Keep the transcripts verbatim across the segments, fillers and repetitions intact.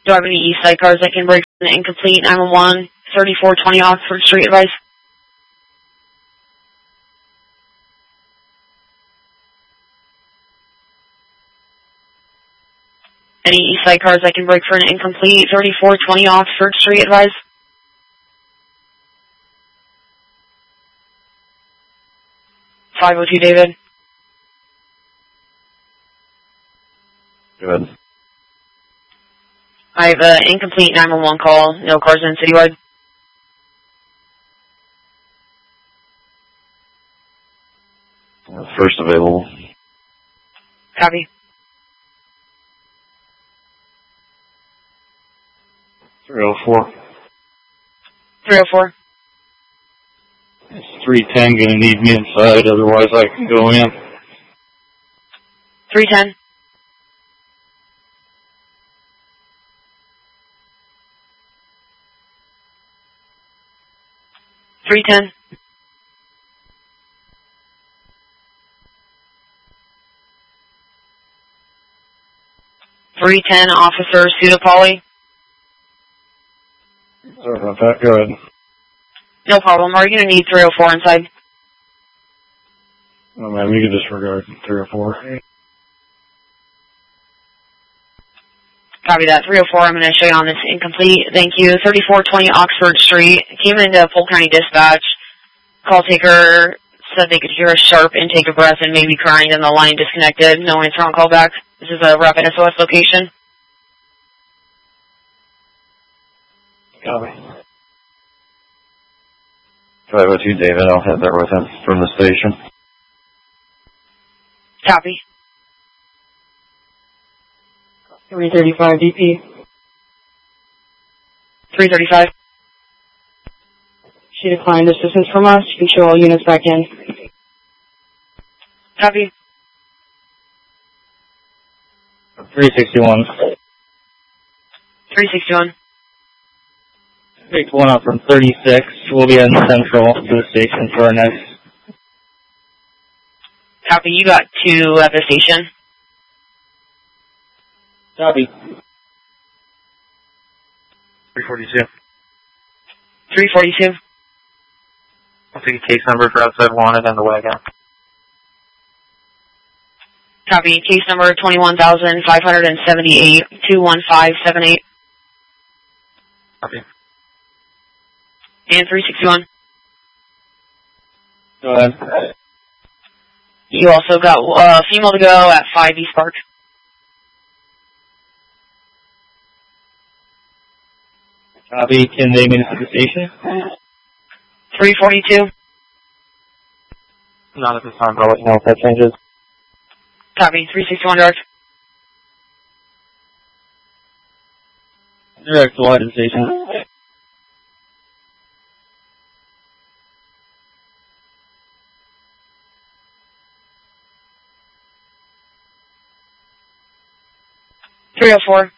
Do I have any east side cars that can break from the incomplete nine one one, thirty-four twenty Oxford Street advice? Any east side cars that can break for an incomplete thirty-four twenty Oxford Street advice? five oh two David. Good. I have an incomplete nine one one call. No cars in citywide. First available. Copy. three oh four. three oh four. It's three ten, gonna need me inside, otherwise I can go in. three ten. three ten. three ten, Officer Pseudopolly. Sorry about that, go ahead. No problem. Are you going to need three oh four inside? Oh man, we can disregard three oh four. Copy that. three oh four, I'm going to show you on this incomplete. Thank you. thirty-four twenty Oxford Street. Came into Polk County Dispatch. Call taker said they could hear a sharp intake of breath and maybe crying, and the line disconnected. No answer on callback. This is a rapid S O S location. Copy. five oh two David, I'll head there with him from the station. Copy. three thirty-five D P. three thirty-five. She declined assistance from us. You can show all units back in. Copy. three sixty-one. three sixty-one. Picked one up from thirty-six. We'll be heading central to the station for our next. Copy. You got two at the station. Copy. three forty-two. three forty-two. I'll take a case number for outside wanted and the wagon. Copy. Case number twenty-one thousand five hundred seventy-eight, two one five seven eight. Copy. And three sixty-one. Go ahead. You also got a uh, female to go at five East Park. Copy. Can they meet us at the station? three forty-two. Not at this time, but I'll let you know if that changes. Copy. three sixty-one direct. Direct to the station. three oh four.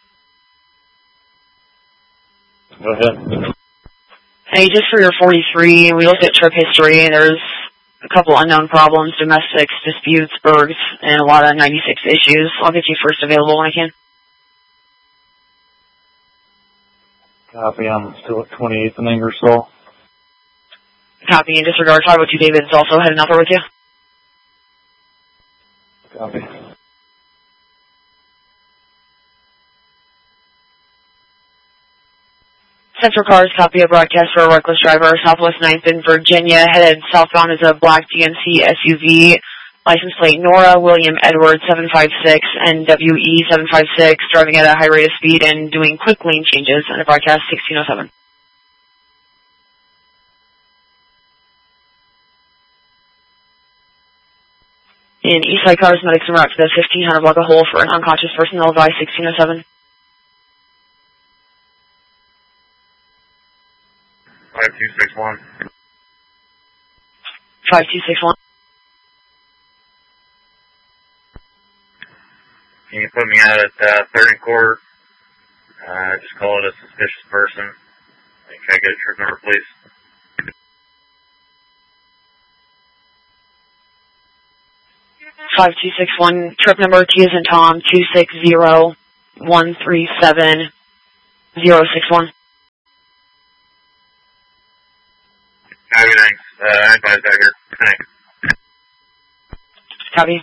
Go ahead. Hey, just for your forty-three, we looked at trip history, and there's a couple unknown problems, domestics, disputes, bergs, and a lot of ninety-six issues. I'll get you first available when I can. Copy, I'm still at twenty-eighth and Ingersoll. Copy, and disregard five oh two David is also heading up there with you. Copy. Central Cars, copy a broadcast for a reckless driver, Southwest ninth in Virginia, headed southbound is a black G M C S U V, license plate Nora William Edward seven five six and W E seven five six, driving at a high rate of speed and doing quick lane changes, and a broadcast sixteen oh seven. In Eastside Cars, medics en route to the fifteen hundred block of hole for an unconscious person, they'll advise sixteen oh seven. five two six one. five two six one. Can you put me out at uh, third and court? Uh, just call it a suspicious person. Can I get a trip number, please? five two six one, trip number T as in Tom, two six zero one three seven zero six one. Copy, thanks. Uh, I advise back here. Thanks. Copy.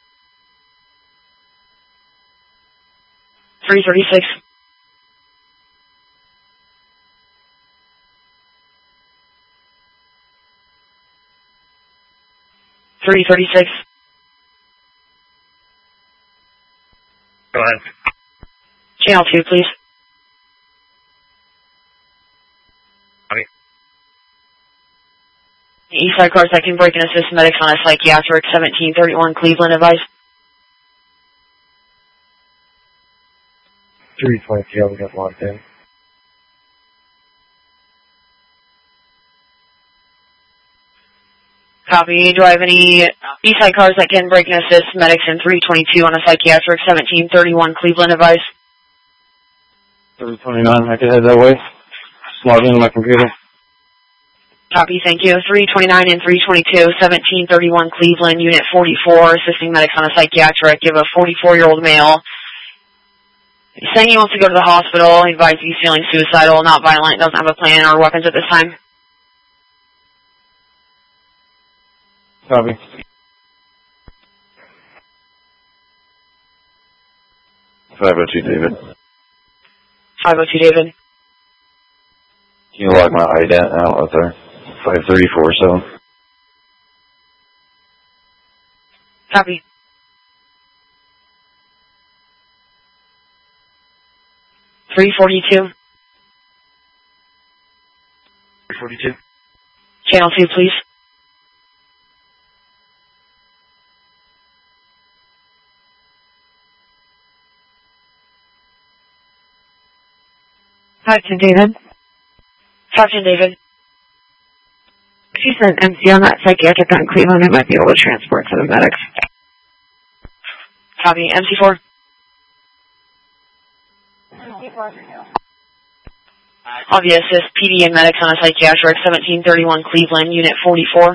three thirty-six. three thirty-six. Go ahead. Channel two, please. Copy. Eastside cars that can break and assist medics on a psychiatric, seventeen thirty-one Cleveland advice. three twenty, yeah, we got locked in. Copy. Do I have any Eastside cars that can break and assist medics in three twenty-two on a psychiatric, seventeen thirty-one Cleveland advice? three twenty-nine, I can head that way. Just log into my computer. Copy, thank you. three twenty-nine and three twenty-two, seventeen thirty-one Cleveland, Unit forty-four, assisting medics on a psychiatric. You have a forty-four-year-old male. He's saying he wants to go to the hospital. He advised he's feeling suicidal, not violent, doesn't have a plan or weapons at this time. Copy. five oh two, David. five oh two, David. Can you log my I D A T out with there? five thirty-four, so. Copy. three forty-two. three forty-two. Channel two, please. Sergeant David. Sergeant David. If you sent M C on that psychiatric on Cleveland, I might be able to transport to the medics. Copy. M C four. Obvious assist P D and medics on a psychiatric, seventeen thirty-one Cleveland, Unit forty-four.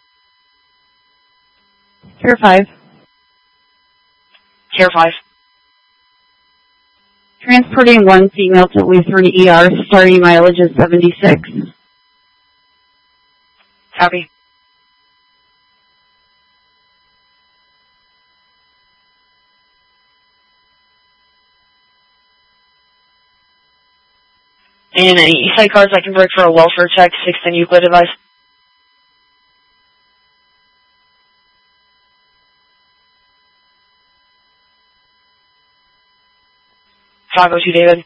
Tier five. Tier five. Transporting one female to Lutheran E R, starting mileage is seventy-six. Copy. And any Eastside cars I can break for a welfare check, six ten Euclid advice. five oh two, David.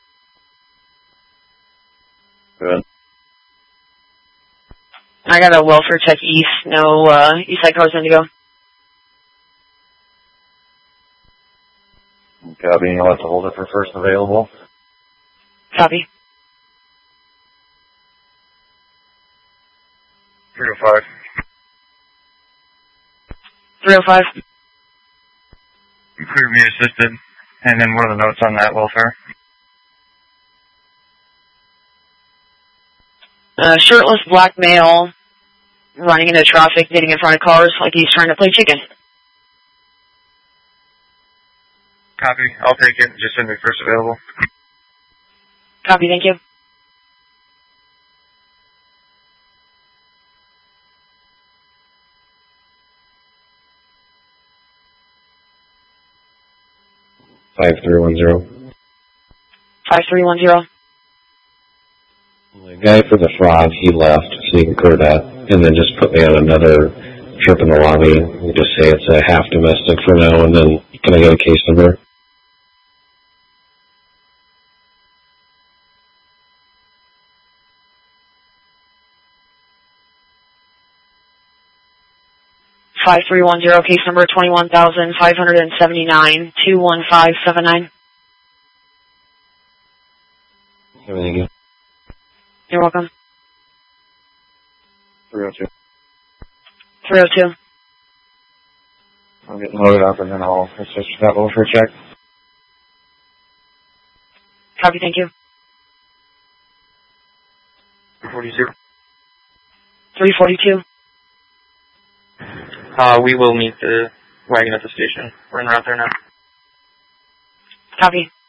Good. I got a welfare check east, no uh, Eastside cars Indigo. Copy, you'll have to hold it for first available. Copy. three oh five. three oh five. Clear me assisted. And then what are the notes on that welfare? Uh, shirtless black male running into traffic, getting in front of cars like he's trying to play chicken. Copy. I'll take it. Just send me first available. Copy, thank you. five three one zero. five three one zero. The guy for the fraud, he left, so you can clear that. And then just put me on another trip in the lobby. You just say it's a half domestic for now, and then can I get a case number? five three one zero, case number twenty-one thousand five hundred seventy-nine, two one five seven nine. Everything good? You're welcome. three oh two. three oh two. I'm getting loaded up, and then I'll assist that welfare check. Copy, thank you. three forty-two. three forty-two. Uh, we will meet the wagon at the station. We're en route there now. Copy.